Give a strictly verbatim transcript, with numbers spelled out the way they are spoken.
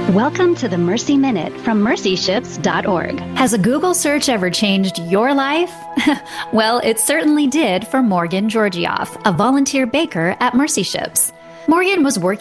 Welcome to the Mercy Minute from mercy ships dot org. Has a Google search ever changed your life? Well, it certainly did for Morgan Georgioff, a volunteer baker at Mercy Ships. Morgan was working